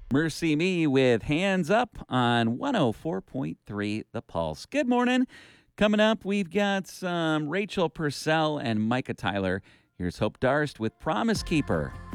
Mercy Me with Hands Up on 104.3 The Pulse. Good morning. Coming up, we've got some Rachel Purcell and Micah Tyler. Here's Hope Darst with Promise Keeper.